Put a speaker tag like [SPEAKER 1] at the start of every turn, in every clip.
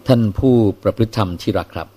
[SPEAKER 1] ท่านผู้ประพฤติธรรมที่รักครับ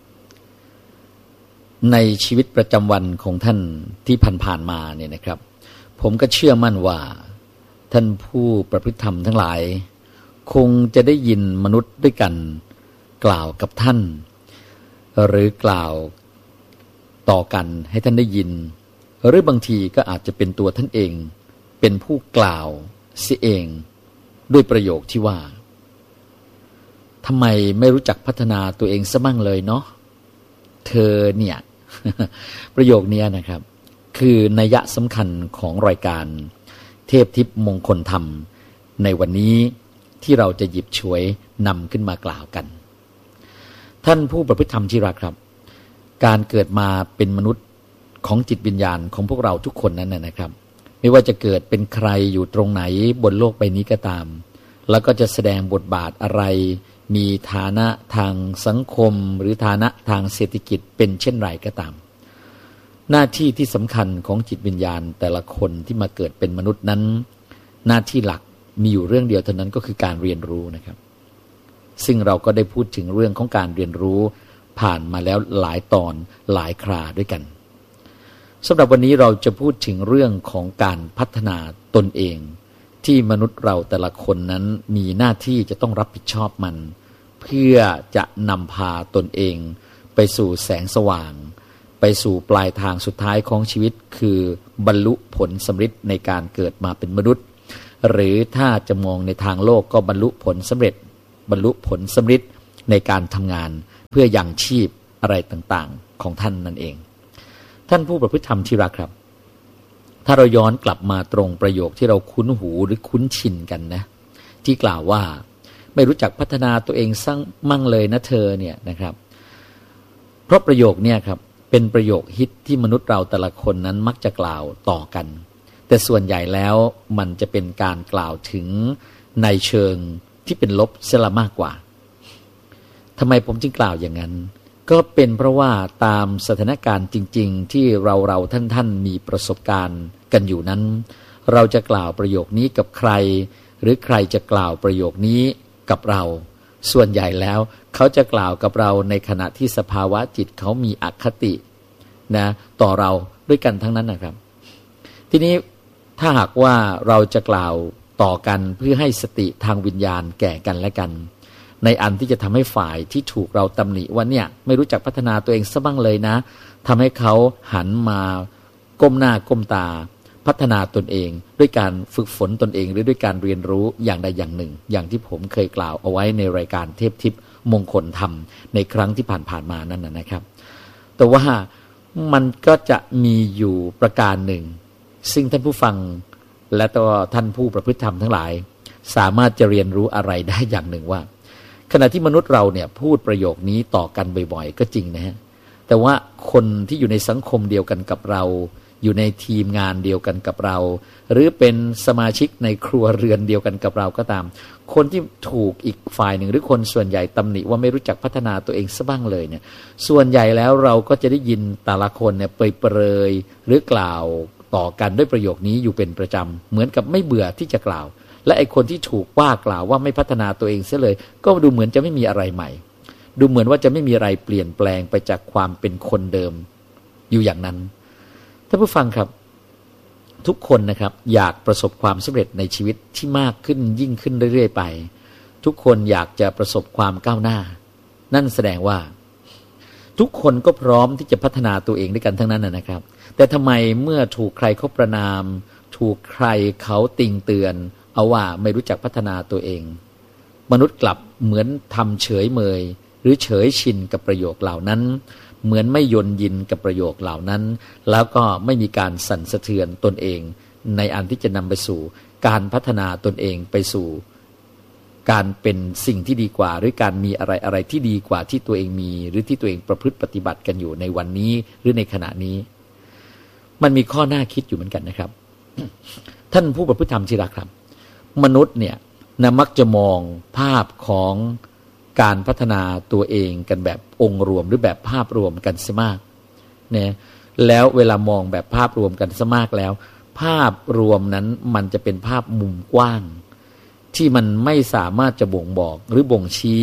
[SPEAKER 1] ในชีวิตประจำวันของท่านที่ผ่านๆมาเนี่ยนะครับผมก็เชื่อมั่นว่าท่านผู้ประพฤติธรรมทั้งหลายคงจะได้ยินมนุษย์ด้วยกันกล่าวกับท่านหรือกล่าวต่อกันให้ท่านได้ยินหรือบางทีก็อาจจะเป็นตัวท่านเองเป็นผู้กล่าวเสียเองด้วยประโยคที่ว่าทำไมไม่รู้จักพัฒนาตัวเองซะมั่งเลยเนาะเธอเนี่ย ประโยคนี้นะครับคือนัยสำคัญของรายการเทพทิพย์มงคลธรรมในวันนี้ที่เราจะหยิบฉวยนำขึ้นมากล่าวกันท่านผู้ประพฤติธรรมที่รักครับการเกิดมาเป็นมนุษย์ของจิตวิญญาณของพวกเราทุกคนนั้นนะครับไม่ว่าจะเกิดเป็นใครอยู่ตรงไหนบนโลกใบนี้ก็ตามแล้วก็จะแสดงบทบาทอะไรมีฐานะทางสังคมหรือฐานะทางเศรษฐกิจเป็นเช่นไรก็ตามหน้าที่ที่สำคัญของจิตวิญญาณแต่ละคนที่มาเกิดเป็นมนุษย์นั้นหน้าที่หลักมีอยู่เรื่องเดียวเท่านั้นก็คือการเรียนรู้นะครับซึ่งเราก็ได้พูดถึงเรื่องของการเรียนรู้ผ่านมาแล้วหลายตอนหลายคราด้วยกันสำหรับวันนี้เราจะพูดถึงเรื่องของการพัฒนาตนเองที่มนุษย์เราแต่ละคนนั้นมีหน้าที่จะต้องรับผิดชอบมันเพื่อจะนำพาตนเองไปสู่แสงสว่างไปสู่ปลายทางสุดท้ายของชีวิตคือบรรลุผลสำเร็จในการเกิดมาเป็นมนุษย์หรือถ้าจะมองในทางโลกก็บรรลุผลสำเร็จบรรลุผลสำเร็จในการทำงานเพื่อยังชีพอะไรต่างๆของท่านนั่นเองท่านผู้ประพฤติธรรมที่รักครับถ้าเราย้อนกลับมาตรงประโยคที่เราคุ้นหูหรือคุ้นชินกันนะที่กล่าวว่าไม่รู้จักพัฒนาตัวเองสร้างมั่งเลยนะเธอเนี่ยนะครับเพราะประโยคเนี่ยครับเป็นประโยคฮิตที่มนุษย์เราแต่ละคนนั้นมักจะกล่าวต่อกันแต่ส่วนใหญ่แล้วมันจะเป็นการกล่าวถึงในเชิงที่เป็นลบเสียละมากกว่าทำไมผมจึงกล่าวอย่างนั้นก็เป็นเพราะว่าตามสถานการณ์จริงๆที่เราท่านมีประสบการณ์กันอยู่นั้นเราจะกล่าวประโยคนี้กับใครหรือใครจะกล่าวประโยคนี้กับเราส่วนใหญ่แล้วเขาจะกล่าวกับเราในขณะที่สภาวะจิตเขามีอคตินะต่อเราด้วยกันทั้งนั้นนะครับทีนี้ถ้าหากว่าเราจะกล่าวต่อกันเพื่อให้สติทางวิญญาณแก่กันและกันในอันที่จะทำให้ฝ่ายที่ถูกเราตำหนิว่าเนี่ยไม่รู้จักพัฒนาตัวเองซะบ้างเลยนะทำให้เขาหันมาก้มหน้าก้มตาพัฒนาตนเองด้วยการฝึกฝนตนเองหรือด้วยการเรียนรู้อย่างใดอย่างหนึ่งอย่างที่ผมเคยกล่าวเอาไว้ในรายการเทพทิพย์มงคลธรรมในครั้งที่ผ่านมานั่นนะครับแต่ว่ามันก็จะมีอยู่ประการหนึ่งซึ่งท่านผู้ฟังและตัวท่านผู้ประพฤติธรรมทั้งหลายสามารถจะเรียนรู้อะไรได้อย่างหนึ่งว่าขณะที่มนุษย์เราเนี่ยพูดประโยคนี้ต่อกันบ่อยๆก็จริงนะฮะแต่ว่าคนที่อยู่ในสังคมเดียวกันกับเราอยู่ในทีมงานเดียวกันกับเราหรือเป็นสมาชิกในครัวเรือนเดียวกันกับเราก็ตามคนที่ถูกอีกฝ่ายหนึ่งหรือคนส่วนใหญ่ตำหนิว่าไม่รู้จักพัฒนาตัวเองซะบ้างเลยเนี่ยส่วนใหญ่แล้วเราก็จะได้ยินแต่ละคนเนี่ยเปรยหรือกล่าวต่อกันด้วยประโยคนี้อยู่เป็นประจำเหมือนกับไม่เบื่อที่จะกล่าวและไอ้คนที่ถูกว่ากล่าวว่าไม่พัฒนาตัวเองเสียเลยก็ดูเหมือนจะไม่มีอะไรใหม่ดูเหมือนว่าจะไม่มีอะไรเปลี่ยนแปลงไปจากความเป็นคนเดิมอยู่อย่างนั้นท่านผู้ฟังครับทุกคนนะครับอยากประสบความสำเร็จในชีวิตที่มากขึ้นยิ่งขึ้นเรื่อยๆไปทุกคนอยากจะประสบความก้าวหน้านั่นแสดงว่าทุกคนก็พร้อมที่จะพัฒนาตัวเองด้วยกันทั้งนั้นนะครับแต่ทำไมเมื่อถูกใครเขาประณามถูกใครเขาติงเตือนเอาว่าไม่รู้จักพัฒนาตัวเองมนุษย์กลับเหมือนทำเฉยเมยหรือเฉยชินกับประโยคเหล่านั้นเหมือนไม่ยนยินกับประโยคเหล่านั้นแล้วก็ไม่มีการสั่นสะเทือนตนเองในอันที่จะนำไปสู่การพัฒนาตนเองไปสู่การเป็นสิ่งที่ดีกว่าหรือการมีอะไรที่ดีกว่าที่ตัวเองมีหรือที่ตัวเองประพฤติปฏิบัติกันอยู่ในวันนี้หรือในขณะนี้มันมีข้อน่าคิดอยู่เหมือนกันนะครับ ท่านผู้ประพฤติธรรมที่รักครับมนุษย์เนี่ยมักจะมองภาพของการพัฒนาตัวเองกันแบบองค์รวมหรือแบบภาพรวมกันซะมากเนี่ยแล้วเวลามองแบบภาพรวมกันซะมากแล้วภาพรวมนั้นมันจะเป็นภาพมุมกว้างที่มันไม่สามารถจะบ่งบอกหรือบ่งชี้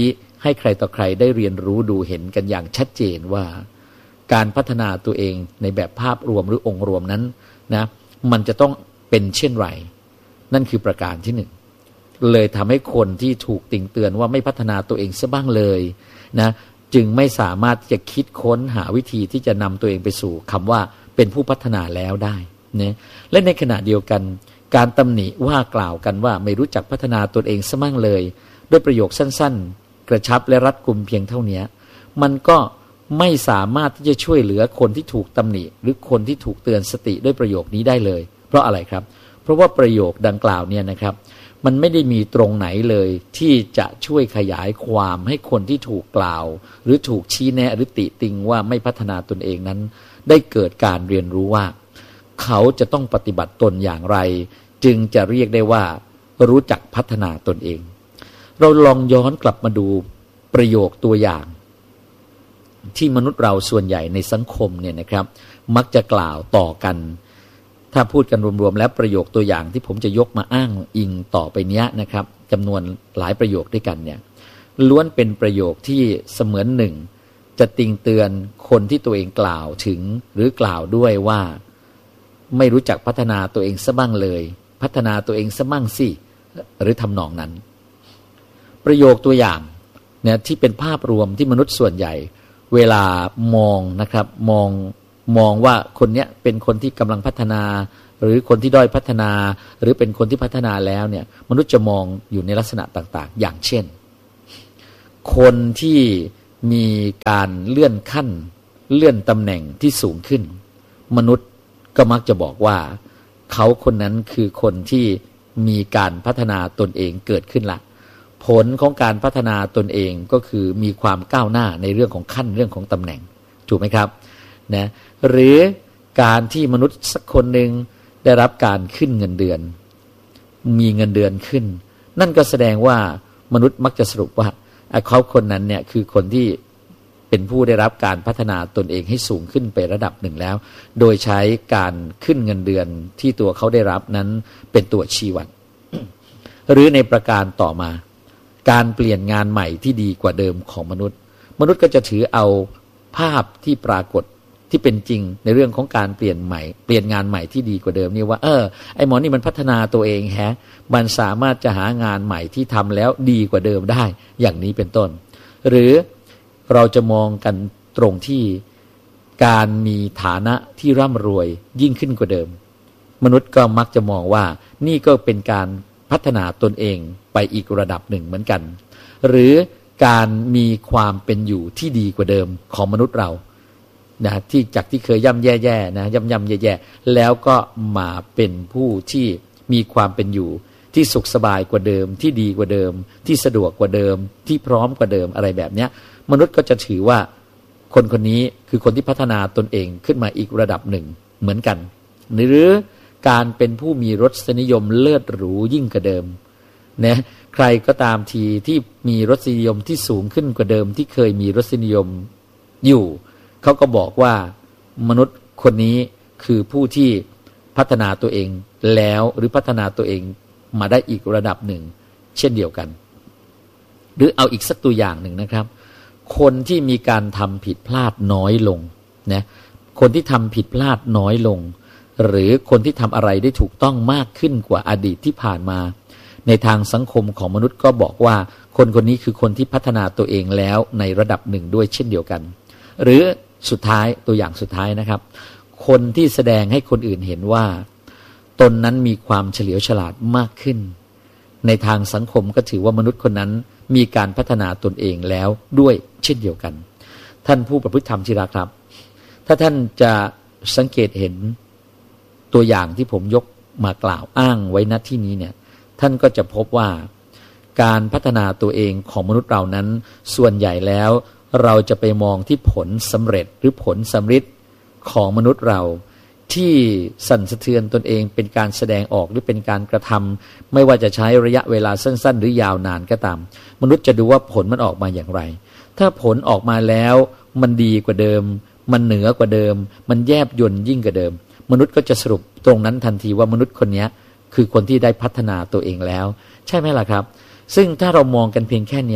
[SPEAKER 1] ให้ใครต่อใครได้เรียนรู้ดูเห็นกันอย่างชัดเจนว่าการพัฒนาตัวเองในแบบภาพรวมหรือองค์รวมนั้นนะมันจะต้องเป็นเช่นไรนั่นคือประการที่หนึ่งเลยทำให้คนที่ถูกติงเตือนว่าไม่พัฒนาตัวเองซะบ้างเลยนะจึงไม่สามารถจะคิดค้นหาวิธีที่จะนำตัวเองไปสู่คำว่าเป็นผู้พัฒนาแล้วได้นะและในขณะเดียวกันการตำหนิว่ากล่าวกันว่าไม่รู้จักพัฒนาตนเองซะบ้างเลยด้วยประโยคสั้นๆกระชับและรัดกุมเพียงเท่านี้มันก็ไม่สามารถที่จะช่วยเหลือคนที่ถูกตำหนิหรือคนที่ถูกเตือนสติด้วยประโยคนี้ได้เลยเพราะอะไรครับเพราะว่าประโยคดังกล่าวเนี่ยนะครับมันไม่ได้มีตรงไหนเลยที่จะช่วยขยายความให้คนที่ถูกกล่าวหรือถูกชี้แนะหรือติติงว่าไม่พัฒนาตนเองนั้นได้เกิดการเรียนรู้ว่าเขาจะต้องปฏิบัติตนอย่างไรจึงจะเรียกได้ว่ารู้จักพัฒนาตนเองเราลองย้อนกลับมาดูประโยคตัวอย่างที่มนุษย์เราส่วนใหญ่ในสังคมเนี่ยนะครับมักจะกล่าวต่อกันถ้าพูดกันรวมๆแล้วประโยคตัวอย่างที่ผมจะยกมาอ้างอิงต่อไปเนี้ยนะครับจำนวนหลายประโยคด้วยกันเนี่ยล้วนเป็นประโยคที่เสมือนหนึ่งจะติงเตือนคนที่ตัวเองกล่าวถึงหรือกล่าวด้วยว่าไม่รู้จักพัฒนาตัวเองซะบ้างเลยพัฒนาตัวเองซะบ้างสิหรือทำนองนั้นประโยคตัวอย่างเนี่ยที่เป็นภาพรวมที่มนุษย์ส่วนใหญ่เวลามองนะครับมองว่าคนเนี้ยเป็นคนที่กำลังพัฒนาหรือคนที่ด้อยพัฒนาหรือเป็นคนที่พัฒนาแล้วเนี่ยมนุษย์จะมองอยู่ในลักษณะต่างๆอย่างเช่นคนที่มีการเลื่อนขั้นเลื่อนตำแหน่งที่สูงขึ้นมนุษย์ก็มักจะบอกว่าเขาคนนั้นคือคนที่มีการพัฒนาตนเองเกิดขึ้นละผลของการพัฒนาตนเองก็คือมีความก้าวหน้าในเรื่องของขั้นเรื่องของตำแหน่งถูกไหมครับนะหรือการที่มนุษย์สักคนหนึ่งได้รับการขึ้นเงินเดือนมีเงินเดือนขึ้นนั่นก็แสดงว่ามนุษย์มักจะสรุปว่าเขาคนนั้นเนี่ยคือคนที่เป็นผู้ได้รับการพัฒนาตนเองให้สูงขึ้นไประดับหนึ่งแล้วโดยใช้การขึ้นเงินเดือนที่ตัวเขาได้รับนั้นเป็นตัวชี้วัด หรือในประการต่อมาการเปลี่ยนงานใหม่ที่ดีกว่าเดิมของมนุษย์ก็จะถือเอาภาพที่ปรากฏที่เป็นจริงในเรื่องของการเปลี่ยนงานใหม่ที่ดีกว่าเดิมนี่ว่าไอ้หมอนี่มันพัฒนาตัวเองมันสามารถจะหางานใหม่ที่ทำแล้วดีกว่าเดิมได้อย่างนี้เป็นต้นหรือเราจะมองกันตรงที่การมีฐานะที่ร่ำรวยยิ่งขึ้นกว่าเดิมมนุษย์ก็มักจะมองว่านี่ก็เป็นการพัฒนาตนเองไปอีกระดับหนึ่งเหมือนกันหรือการมีความเป็นอยู่ที่ดีกว่าเดิมของมนุษย์เรานะที่จากที่เคยย่ำแย่ๆนะย่ำแย่ๆแล้วก็มาเป็นผู้ที่มีความเป็นอยู่ที่สุขสบายกว่าเดิมที่ดีกว่าเดิมที่สะดวกกว่าเดิมที่พร้อมกว่าเดิมอะไรแบบนี้มนุษย์ก็จะถือว่าคนคนนี้คือคนที่พัฒนาตนเองขึ้นมาอีกระดับหนึ่งเหมือนกันหรือการเป็นผู้มีรสนิยมเลิศหรูยิ่งกว่าเดิมนะใครก็ตามทีที่มีรสนิยมที่สูงขึ้นกว่าเดิมที่เคยมีรสนิยมอยู่เขาก็บอกว่ามนุษย์คนนี้คือผู้ที่พัฒนาตัวเองแล้วหรือพัฒนาตัวเองมาได้อีกระดับหนึ่งเช่นเดียวกันหรือเอาอีกสักตัวอย่างหนึ่งนะครับคนที่มีการทำผิดพลาดน้อยลงนะคนที่ทำผิดพลาดน้อยลงหรือคนที่ทำอะไรได้ถูกต้องมากขึ้นกว่าอดีตที่ผ่านมาในทางสังคมของมนุษย์ก็บอกว่าคนคนนี้คือคนที่พัฒนาตัวเองแล้วในระดับหนึ่งด้วยเช่นเดียวกันหรือสุดท้ายตัวอย่างสุดท้ายนะครับคนที่แสดงให้คนอื่นเห็นว่าตนนั้นมีความเฉลียวฉลาดมากขึ้นในทางสังคมก็ถือว่ามนุษย์คนนั้นมีการพัฒนาตนเองแล้วด้วยเช่นเดียวกันท่านผู้ประพฤติธรรมที่รักครับถ้าท่านจะสังเกตเห็นตัวอย่างที่ผมยกมากล่าวอ้างไว้ณที่นี้เนี่ยท่านก็จะพบว่าการพัฒนาตัวเองของมนุษย์เรานั้นส่วนใหญ่แล้วเราจะไปมองที่ผลสำเร็จหรือผลสำฤทธิ์ของมนุษย์เราที่สั่นสะเทือนตนเองเป็นการแสดงออกหรือเป็นการกระทำไม่ว่าจะใช้ระยะเวลาสั้นๆหรือยาวนานก็ตามมนุษย์จะดูว่าผลมันออกมาอย่างไรถ้าผลออกมาแล้วมันดีกว่าเดิมมันเหนือกว่าเดิมมันแยบยลยิ่งกว่าเดิมมนุษย์ก็จะสรุปตรงนั้นทันทีว่ามนุษย์คนนี้คือคนที่ได้พัฒนาตัวเองแล้วใช่ไหมล่ะครับซึ่งถ้าเรามองกันเพียงแค่นี้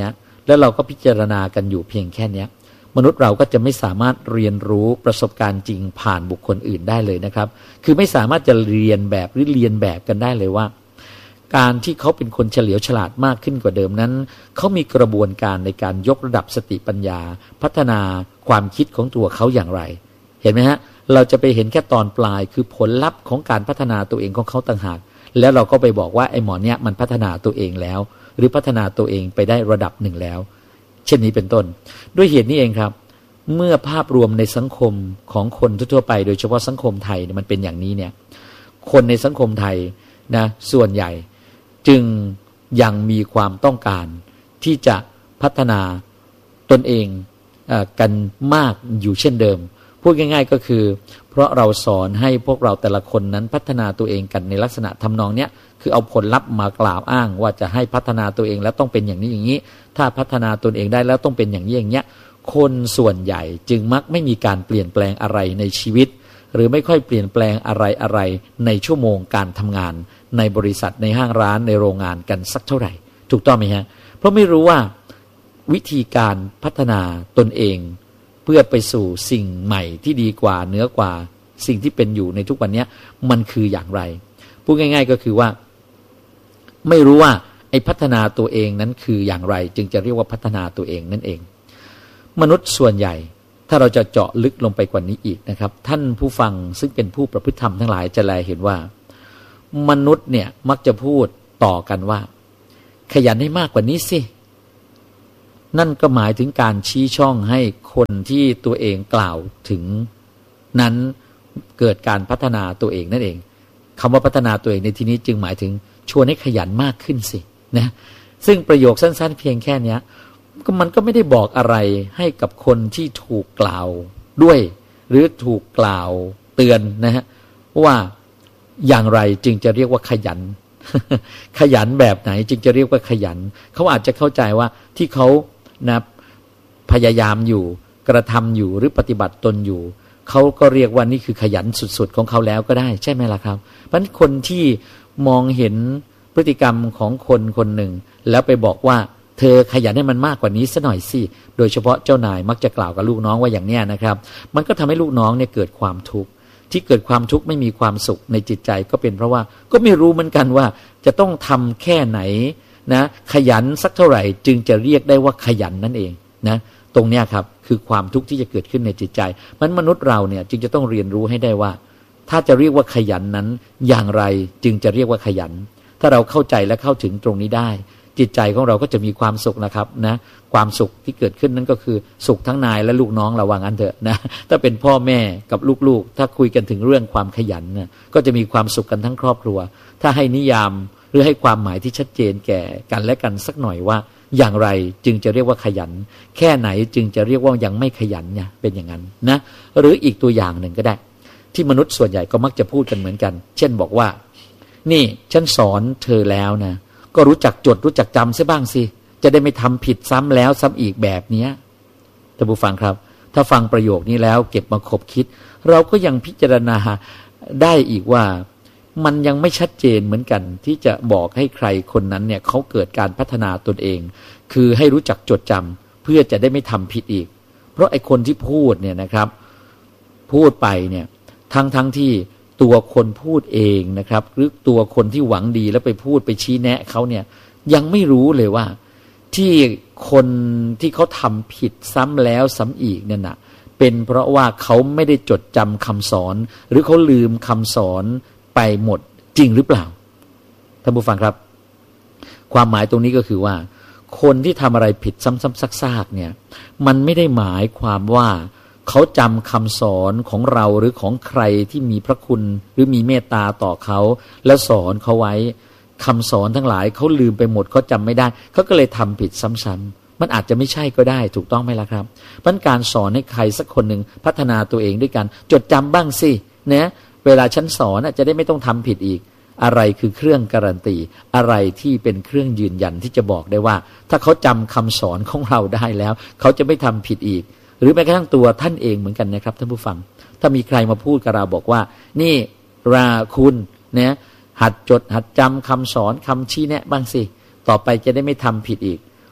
[SPEAKER 1] แล้วเราก็พิจารณากันอยู่เพียงแค่นี้มนุษย์เราก็จะไม่สามารถเรียนรู้ประสบการณ์จริงผ่านบุคคลอื่นได้เลยนะครับคือไม่สามารถจะเรียนแบบหรือเรียนแบบกันได้เลยว่าการที่เขาเป็นคนเฉลียวฉลาดมากขึ้นกว่าเดิมนั้นเขามีกระบวนการในการยกระดับสติปัญญาพัฒนาความคิดของตัวเขาอย่างไรเห็นไหมฮะเราจะไปเห็นแค่ตอนปลายคือผลลัพธ์ของการพัฒนาตัวเองของเขาต่างหากแล้วเราก็ไปบอกว่าไอ้หมอเนี่ยมันพัฒนาตัวเองแล้วหรือพัฒนาตัวเองไปได้ระดับหนึ่งแล้วเช่นนี้เป็นต้นด้วยเหตุนี้เองครับเมื่อภาพรวมในสังคมของคนทั่วไปโดยเฉพาะสังคมไทยมันเป็นอย่างนี้เนี่ยคนในสังคมไทยนะส่วนใหญ่จึงยังมีความต้องการที่จะพัฒนาตนเองกันมากอยู่เช่นเดิมพูดง่ายๆก็คือเพราะเราสอนให้พวกเราแต่ละคนนั้นพัฒนาตัวเองกันในลักษณะทำนองเนี้ยคือเอาผลลัพธ์มากล่าวอ้างว่าจะให้พัฒนาตัวเองแล้วต้องเป็นอย่างนี้อย่างนี้ถ้าพัฒนาตนเองได้แล้วต้องเป็นอย่างนี้อย่างเงี้ยคนส่วนใหญ่จึงมักไม่มีการเปลี่ยนแปลงอะไรในชีวิตหรือไม่ค่อยเปลี่ยนแปลงอะไรในชั่วโมงการทำงานในบริษัทในห้างร้านในโรงงานกันสักเท่าไหร่ถูกต้องไหมฮะเพราะไม่รู้ว่าวิธีการพัฒนาตนเองเพื่อไปสู่สิ่งใหม่ที่ดีกว่าเหนือกว่าสิ่งที่เป็นอยู่ในทุกวันนี้มันคืออย่างไรพูดง่ายๆก็คือว่าไม่รู้ว่าไอ้พัฒนาตัวเองนั้นคืออย่างไรจึงจะเรียกว่าพัฒนาตัวเองนั่นเองมนุษย์ส่วนใหญ่ถ้าเราจะเจาะลึกลงไปกว่านี้อีกนะครับท่านผู้ฟังซึ่งเป็นผู้ประพฤติธรรมทั้งหลายจะแลเห็นว่ามนุษย์เนี่ยมักจะพูดต่อกันว่าขยันให้มากกว่านี้สินั่นก็หมายถึงการชี้ช่องให้คนที่ตัวเองกล่าวถึงนั้นเกิดการพัฒนาตัวเองนั่นเองคำว่าพัฒนาตัวเองในที่นี้จึงหมายถึงชวนให้ขยันมากขึ้นสินะซึ่งประโยคสั้นๆเพียงแค่นี้มันก็ไม่ได้บอกอะไรให้กับคนที่ถูกกล่าวด้วยหรือถูกกล่าวเตือนนะฮะว่าอย่างไรจึงจะเรียกว่าขยัน ขยันแบบไหนจึงจะเรียกว่าขยันเขาอาจจะเข้าใจว่าที่เขานะพยายามอยู่กระทำอยู่หรือปฏิบัติตนอยู่เขาก็เรียกว่านี่คือขยันสุดๆของเขาแล้วก็ได้ใช่ไหมล่ะครับเพราะฉะนั้นคนที่มองเห็นพฤติกรรมของคนคนหนึ่งแล้วไปบอกว่าเธอขยันให้มันมากกว่านี้ซะหน่อยสิโดยเฉพาะเจ้านายมักจะกล่าวกับลูกน้องว่าอย่างเนี้ยนะครับมันก็ทำให้ลูกน้องเนี่ยเกิดความทุกข์ที่เกิดความทุกข์ไม่มีความสุขในจิตใจก็เป็นเพราะว่าก็ไม่รู้เหมือนกันว่าจะต้องทำแค่ไหนนะขยันสักเท่าไหร่จึงจะเรียกได้ว่าขยันนั่นเองนะตรงเนี้ยครับคือความทุกข์ที่จะเกิดขึ้นในจิตใจมนุษย์เราเนี่ยจึงจะต้องเรียนรู้ให้ได้ว่าถ้าจะเรียกว่าขยันนั้นอย่างไรจึงจะเรียกว่าขยันถ้าเราเข้าใจและเข้าถึงตรงนี้ได้จิตใจของเราก็จะมีความสุขนะครับนะความสุขที่เกิดขึ้นนั้นก็คือสุขทั้งนายและลูกน้องเราว่างั้นเถอะนะถ้าเป็นพ่อแม่กับลูกๆถ้าคุยกันถึงเรื่องความขยันนะก็จะมีความสุขกันทั้งครอบครัวถ้าให้นิยามหรือให้ความหมายที่ชัดเจนแก่กันและกันสักหน่อยว่าอย่างไรจึงจะเรียกว่าขยันแค่ไหนจึงจะเรียกว่ายังไม่ขยันเนี่ยเป็นอย่างนั้นนะหรืออีกตัวอย่างหนึ่งก็ได้ที่มนุษย์ส่วนใหญ่ก็มักจะพูดกันเหมือนกันเช่นบอกว่านี่ฉันสอนเธอแล้วนะก็รู้จักจดรู้จักจำซะบ้างสิจะได้ไม่ทำผิดซ้ำแล้วซ้ำอีกแบบนี้ท่านผู้ฟังครับถ้าฟังประโยคนี้แล้วเก็บมาคบคิดเราก็ยังพิจารณาได้อีกว่ามันยังไม่ชัดเจนเหมือนกันที่จะบอกให้ใครคนนั้นเนี่ยเขาเกิดการพัฒนาตนเองคือให้รู้จักจดจำเพื่อจะได้ไม่ทำผิดอีกเพราะไอ้คนที่พูดเนี่ยนะครับพูดไปเนี่ยทั้งที่ตัวคนพูดเองนะครับหรือตัวคนที่หวังดีแล้วไปพูดไปชี้แนะเขาเนี่ยยังไม่รู้เลยว่าที่คนที่เขาทำผิดซ้ำแล้วซ้ำอีกเนี่ยนะเป็นเพราะว่าเขาไม่ได้จดจำคำสอนหรือเขาลืมคำสอนไปหมดจริงหรือเปล่าท่านผู้ฟังครับความหมายตรงนี้ก็คือว่าคนที่ทำอะไรผิดซ้ำๆซากๆเนี่ยมันไม่ได้หมายความว่าเขาจำคำสอนของเราหรือของใครที่มีพระคุณหรือมีเมตตาต่อเขาแล้วสอนเขาไว้คำสอนทั้งหลายเขาลืมไปหมดเขาจำไม่ได้เขาก็เลยทำผิดซ้ำๆมันอาจจะไม่ใช่ก็ได้ถูกต้องไหมล่ะครับเพราะการสอนให้ใครสักคนหนึ่งพัฒนาตัวเองด้วยกันจดจำบ้างสินะเวลาฉันสอนจะได้ไม่ต้องทำผิดอีกอะไรคือเครื่องการันตีอะไรที่เป็นเครื่องยืนยันที่จะบอกได้ว่าถ้าเขาจำคำสอนของเราได้แล้วเขาจะไม่ทำผิดอีกหรือแม้กระทั่งตัวท่านเองเหมือนกันนะครับท่านผู้ฟังถ้ามีใครมาพูดกับเราบอกว่านี่คุณเนี่ยหัดจดหัดจำคำสอนคำชี้แนะบ้างสิต่อไปจะได้ไม่ทำผิดอีก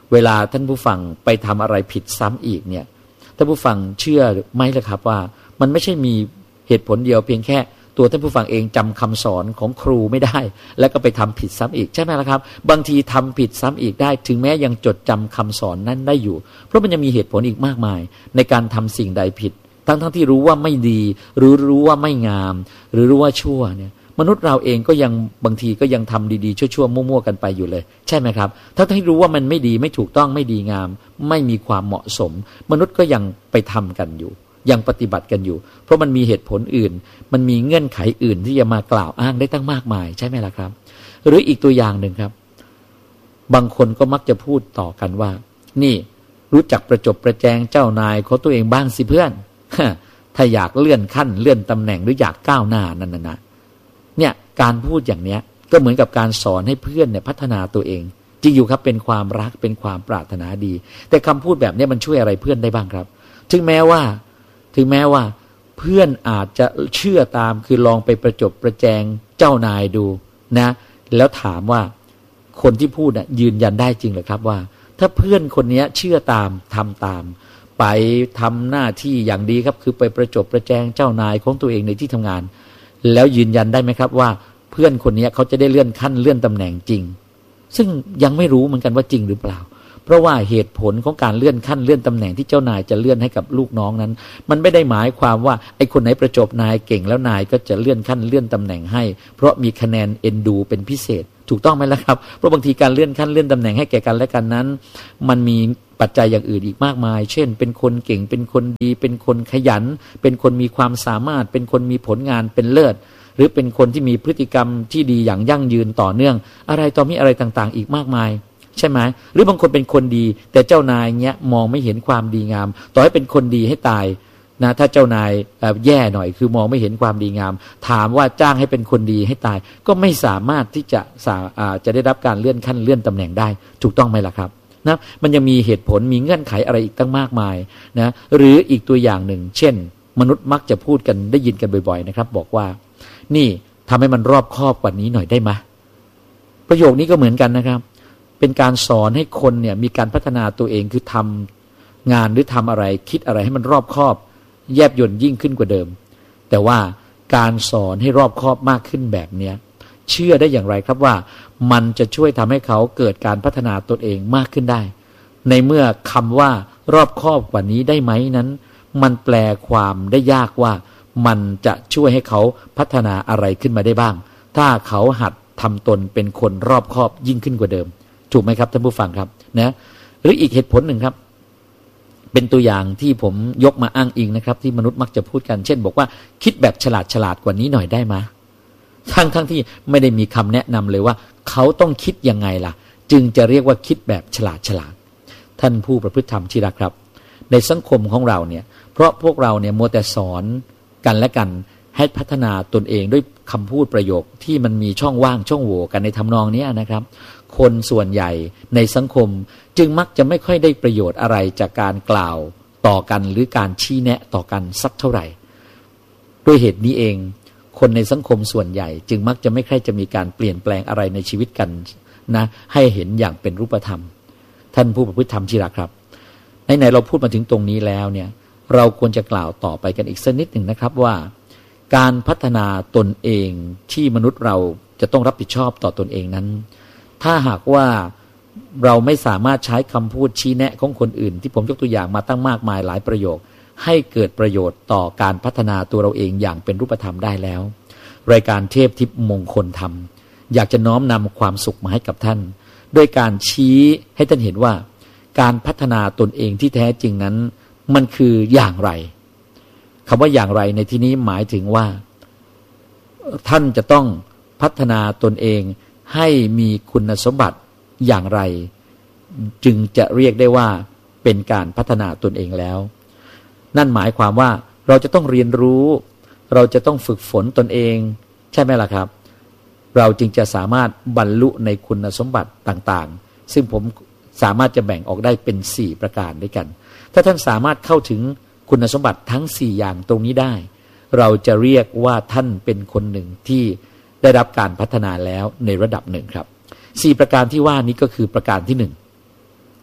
[SPEAKER 1] เวลาท่านผู้ฟังไปทำอะไรผิดซ้ำอีกเนี่ยท่านผู้ฟังเชื่อไหมล่ะครับว่ามันไม่ใช่มีเหตุผลเดียวเพียงแค่ตัวท่านผู้ฟังเองจำคำสอนของครูไม่ได้แล้วก็ไปทำผิดซ้ำอีกใช่ไหมล่ะครับบางทีทำผิดซ้ำอีกได้ถึงแม้ยังจดจำคำสอนนั้นได้อยู่เพราะมันยังมีเหตุผลอีกมากมายในการทำสิ่งใดผิดทั้งที่รู้ว่าไม่ดีหรือรู้ว่าไม่งามหรือรู้ว่าชั่วเนี่ยมนุษย์เราเองก็ยังบางทีก็ยังทำดีๆชั่วๆมั่วๆกันไปอยู่เลยใช่ไหมครับถ้าที่รู้ว่ามันไม่ดีไม่ถูกต้องไม่ดีงามไม่มีความเหมาะสมมนุษย์ก็ยังไปทำกันอยู่ยังปฏิบัติกันอยู่เพราะมันมีเหตุผลอื่นมันมีเงื่อนไขอื่นที่จะมากล่าวอ้างได้ตั้งมากมายใช่ไหมล่ะครับหรืออีกตัวอย่างหนึ่งครับบางคนก็มักจะพูดต่อกันว่านี่รู้จักประจบประแจงเจ้านายของตัวเองบ้างสิเพื่อนถ้าอยากเลื่อนขั้นเลื่อนตำแหน่งหรืออยากก้าวหน้านั่นนะเนี่ยการพูดอย่างเนี้ยก็เหมือนกับการสอนให้เพื่อนเนี่ยพัฒนาตัวเองจริงอยู่ครับเป็นความรักเป็นความปรารถนาดีแต่คำพูดแบบนี้มันช่วยอะไรเพื่อนได้บ้างครับถึงแม้ว่าเพื่อนอาจจะเชื่อตามคือลองไปประจบประแจงเจ้านายดูนะแล้วถามว่าคนที่พูดน่ะยืนยันได้จริงหรือครับว่าถ้าเพื่อนคนนี้เชื่อตามทำตามไปทำหน้าที่อย่างดีครับคือไปประจบประแจงเจ้านายของตัวเองในที่ทำงานแล้วยืนยันได้ไหมครับว่าเพื่อนคนนี้เขาจะได้เลื่อนขั้นเลื่อนตำแหน่งจริงซึ่งยังไม่รู้เหมือนกันว่าจริงหรือเปล่าเพราะว่าเหตุผลของการเลื่อนขั้นเลื่อนตำแหน่งที่เจ้านายจะเลื่อนให้กับลูกน้องนั้นมันไม่ได้หมายความว่าไอ้คนไหนประจบนายเก่งแล้วนายก็จะเลื่อนขั้นเลื่อนตำแหน่งให้เพราะมีคะแนนเอ็นดูเป็นพิเศษถูกต้องไหมล่ะครับเพราะบางทีการเลื่อนขั้นเลื่อนตำแหน่งให้แก่กันและกันนั้นมันมีปัจจัยอย่างอื่นอีกมากมายเช่นเป็นคนเก่งเป็นคนดีเป็นคนขยันเป็นคนมีความสามารถเป็นคนมีผลงานเป็นเลิศหรือเป็นคนที่มีพฤติกรรมที่ดีอย่างยั่งยืนต่อเนื่องอะไรต่อมีอะไรต่างๆอีกมากมายใช่ไหมหรือบางคนเป็นคนดีแต่เจ้านายเงี้ยมองไม่เห็นความดีงามต่อให้เป็นคนดีให้ตายนะถ้าเจ้านายแย่หน่อยคือมองไม่เห็นความดีงามถามว่าจ้างให้เป็นคนดีให้ตายก็ไม่สามารถที่จะได้รับการเลื่อนขั้นเลื่อนตำแหน่งได้ถูกต้องไหมล่ะครับนะมันยังมีเหตุผลมีเงื่อนไขอะไรอีกตั้งมากมายนะหรืออีกตัวอย่างหนึ่งเช่นมนุษย์มักจะพูดกันได้ยินกันบ่อยๆนะครับบอกว่านี่ทำให้มันรอบคอบกว่านี้หน่อยได้ไหมประโยคนี้ก็เหมือนกันนะครับเป็นการสอนให้คนเนี่ยมีการพัฒนาตัวเองคือทำงานหรือทำอะไรคิดอะไรให้มันรอบคอบแยบยลยิ่งขึ้นกว่าเดิมแต่ว่าการสอนให้รอบคอบมากขึ้นแบบเนี้ยเชื่อได้อย่างไรครับว่ามันจะช่วยทำให้เขาเกิดการพัฒนาตนเองมากขึ้นได้ในเมื่อคำว่ารอบคอบกว่านี้ได้ไหมนั้นมันแปลความได้ยากว่ามันจะช่วยให้เขาพัฒนาอะไรขึ้นมาได้บ้างถ้าเขาหัดทำตนเป็นคนรอบคอบยิ่งขึ้นกว่าเดิมถูกไหมครับท่านผู้ฟังครับนะหรืออีกเหตุผลหนึ่งครับเป็นตัวอย่างที่ผมยกมาอ้างอิงนะครับที่มนุษย์มักจะพูดกันเช่นบอกว่าคิดแบบฉลาดกว่านี้หน่อยได้ไหมทั้งที่ไม่ได้มีคำแนะนำเลยว่าเขาต้องคิดยังไงล่ะจึงจะเรียกว่าคิดแบบฉลาดท่านผู้ประพฤติธรรมที่รักครับในสังคมของเราเนี่ยเพราะพวกเราเนี่ยมัวแต่สอนกันและกันให้พัฒนาตนเองด้วยคำพูดประโยคที่มันมีช่องว่างช่องโหว่กันในทำนองนี้นะครับคนส่วนใหญ่ในสังคมจึงมักจะไม่ค่อยได้ประโยชน์อะไรจากการกล่าวต่อกันหรือการชี้แนะต่อกันสักเท่าไหร่ด้วยเหตุนี้เองคนในสังคมส่วนใหญ่จึงมักจะไม่ค่อยจะมีการเปลี่ยนแปลงอะไรในชีวิตกันนะให้เห็นอย่างเป็นรูปธรรมท่านผู้ประพฤติธรรมที่รักครับไหนๆเราพูดมาถึงตรงนี้แล้วเนี่ยเราควรจะกล่าวต่อไปกันอีกสักนิดหนึ่งนะครับว่าการพัฒนาตนเองที่มนุษย์เราจะต้องรับผิดชอบต่อตนเองนั้นถ้าหากว่าเราไม่สามารถใช้คำพูดชี้แนะของคนอื่นที่ผมยกตัวอย่างมาตั้งมากมายหลายประโยคให้เกิดประโยชน์ต่อการพัฒนาตัวเราเองอย่างเป็นรูปธรรมได้แล้วรายการเทพทิพย์มงคลธรรมอยากจะน้อมนำความสุขมาให้กับท่านโดยการชี้ให้ท่านเห็นว่าการพัฒนาตนเองที่แท้จริงนั้นมันคืออย่างไรคำว่าอย่างไรในที่นี้หมายถึงว่าท่านจะต้องพัฒนาตนเองให้มีคุณสมบัติอย่างไรจึงจะเรียกได้ว่าเป็นการพัฒนาตนเองแล้วนั่นหมายความว่าเราจะต้องเรียนรู้เราจะต้องฝึกฝนตนเองใช่ไหมล่ะครับเราจึงจะสามารถบรรลุในคุณสมบัติต่างๆซึ่งผมสามารถจะแบ่งออกได้เป็น4ประการด้วยกันถ้าท่านสามารถเข้าถึงคุณสมบัติทั้ง4อย่างตรงนี้ได้เราจะเรียกว่าท่านเป็นคนหนึ่งที่ได้รับการพัฒนาแล้วในระดับหนึ่งครับ4ประการที่ว่านี้ก็คือประการที่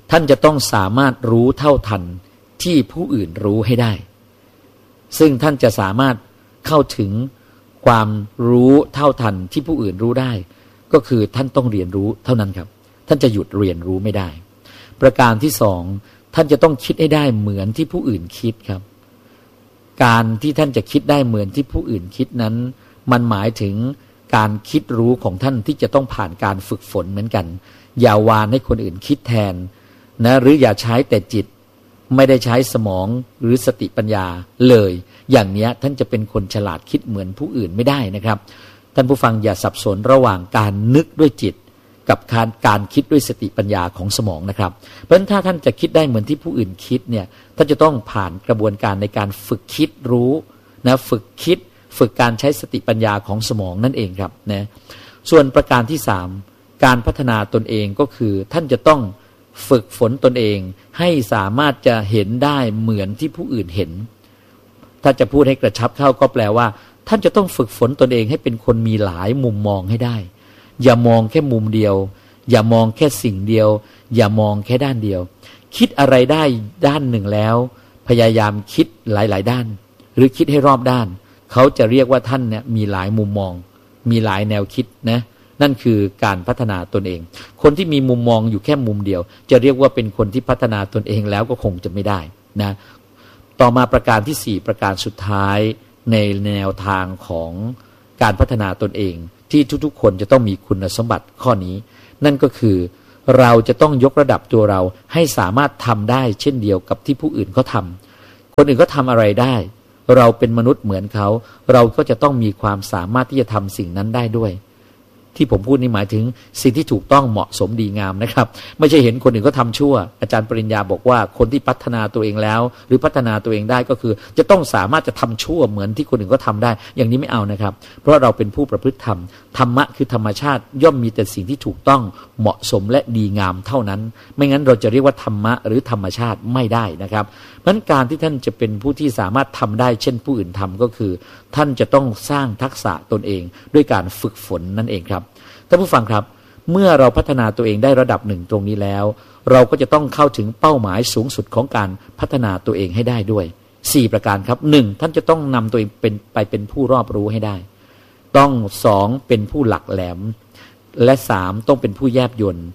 [SPEAKER 1] ท่านจะต้องสามารถรู้เท่าทันที่ผู้อื่นรู้ให้ได้ซึ่งท่านจะสามารถเข้าถึงความรู้เท่าทันที่ผู้อื่นรู้ได้ก็คือท่านต้องเรียนรู้เท่านั้นครับท่านจะหยุดเรียนรู้ไม่ได้ประการที่สองท่านจะต้องคิดให้ได้เหมือนที่ผู้อื่นคิดครับการที่ท่านจะคิดได้เหมือนที่ผู้อื่นคิดนั้นมันหมายถึงการคิดรู้ของท่านที่จะต้องผ่านการฝึกฝนเหมือนกันอย่าวานให้คนอื่นคิดแทนนะหรืออย่าใช้แต่จิตไม่ได้ใช้สมองหรือสติปัญญาเลยอย่างนี้ท่านจะเป็นคนฉลาดคิดเหมือนผู้อื่นไม่ได้นะครับท่านผู้ฟังอย่าสับสนระหว่างการนึกด้วยจิตกับการคิดด้วยสติปัญญาของสมองนะครับเพราะฉะนั้นถ้าท่านจะคิดได้เหมือนที่ผู้อื่นคิดเนี่ยท่านจะต้องผ่านกระบวนการในการฝึกคิดรู้นะฝึกการใช้สติปัญญาของสมองนั่นเองครับนะส่วนประการที่สามการพัฒนาตนเองก็คือท่านจะต้องฝึกฝนตนเองให้สามารถจะเห็นได้เหมือนที่ผู้อื่นเห็นถ้าจะพูดให้กระชับเข้าก็แปลว่าท่านจะต้องฝึกฝนตนเองให้เป็นคนมีหลายมุมมองให้ได้อย่ามองแค่มุมเดียวอย่ามองแค่สิ่งเดียวอย่ามองแค่ด้านเดียวคิดอะไรได้ด้านหนึ่งแล้วพยายามคิดหลายๆด้านหรือคิดให้รอบด้านเขาจะเรียกว่าท่านเนี่ยมีหลายมุมมองมีหลายแนวคิดนะนั่นคือการพัฒนาตนเองคนที่มีมุมมองอยู่แค่มุมเดียวจะเรียกว่าเป็นคนที่พัฒนาตนเองแล้วก็คงจะไม่ได้นะต่อมาประการที่สี่ประการสุดท้ายในแนวทางของการพัฒนาตนเองที่ทุกๆคนจะต้องมีคุณสมบัติข้อนี้นั่นก็คือเราจะต้องยกระดับตัวเราให้สามารถทำได้เช่นเดียวกับที่ผู้อื่นเขาทำคนอื่นเขาทำอะไรได้เราเป็นมนุษย์เหมือนเขาเราก็จะต้องมีความสามารถที่จะทำสิ่งนั้นได้ด้วยที่ผมพูดนี่หมายถึงสิ่งที่ถูกต้องเหมาะสมดีงามนะครับไม่ใช่เห็นคนอื่นก็ทำชั่วอาจารย์ปริญญาบอกว่าคนที่พัฒนาตัวเองแล้วหรือพัฒนาตัวเองได้ก็คือจะต้องสามารถจะทำชั่วเหมือนที่คนอื่นก็ทำได้อย่างนี้ไม่เอานะครับเพราะเราเป็นผู้ประพฤติธรรมธรรมะคือธรรมชาติย่อมมีแต่สิ่งที่ถูกต้องเหมาะสมและดีงามเท่านั้นไม่งั้นเราจะเรียกว่าธรรมะหรือธรรมชาติไม่ได้นะครับเพราะฉะนั้นการที่ท่านจะเป็นผู้ที่สามารถทำได้เช่นผู้อื่นทำก็คือท่านจะต้องสร้างทักษะตนเองด้วยการฝึกฝนนั่นเองครับท่านผู้ฟังครับเมื่อเราพัฒนาตัวเองได้ระดับหนึ่งตรงนี้แล้วเราก็จะต้องเข้าถึงเป้าหมายสูงสุดของการพัฒนาตัวเองให้ได้ด้วย4ประการครับ1ท่านจะต้องนำตัวเองเป็นผู้รอบรู้ให้ได้ต้อง2เป็นผู้หลักแหลมและ3ต้องเป็นผู้แยบยล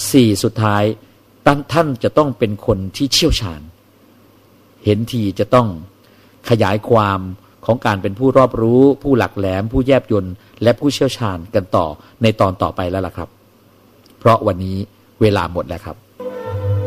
[SPEAKER 1] 4สุดท้ายท่านจะต้องเป็นคนที่เชี่ยวชาญเห็นทีจะต้องขยายความของการเป็นผู้รอบรู้ผู้หลักแหลมผู้แยบยลและผู้เชี่ยวชาญกันต่อในตอนต่อไปแล้วล่ะครับเพราะวันนี้เวลาหมดแล้วครับ